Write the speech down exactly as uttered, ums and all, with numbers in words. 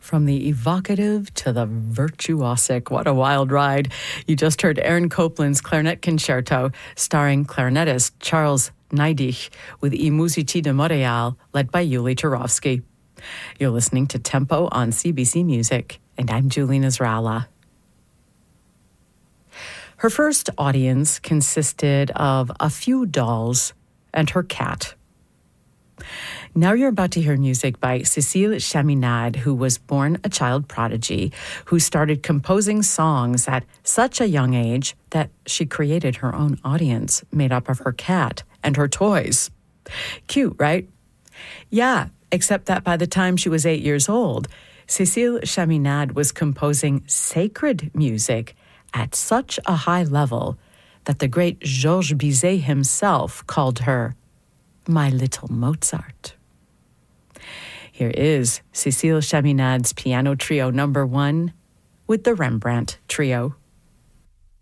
From the evocative to the virtuosic, what a wild ride. You just heard Aaron Copland's Clarinet Concerto, starring clarinetist Charles Neidich, with I Musici di Montreal, led by Yuli Turovsky. You're listening to Tempo on C B C Music, and I'm Julie Nasrallah. Her first audience consisted of a few dolls and her cat. Now you're about to hear music by Cécile Chaminade, who was born a child prodigy, who started composing songs at such a young age that she created her own audience made up of her cat and her toys. Cute, right? Yeah, except that by the time she was eight years old, Cécile Chaminade was composing sacred music at such a high level that the great Georges Bizet himself called her my little Mozart. Here is Cécile Chaminade's Piano Trio number one with the Rembrandt Trio.